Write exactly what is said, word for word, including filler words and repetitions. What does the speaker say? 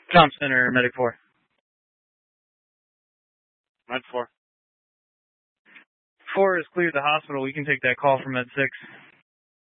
Tom Center, Medic four. Med four. four has cleared the hospital. We can take that call from Med six.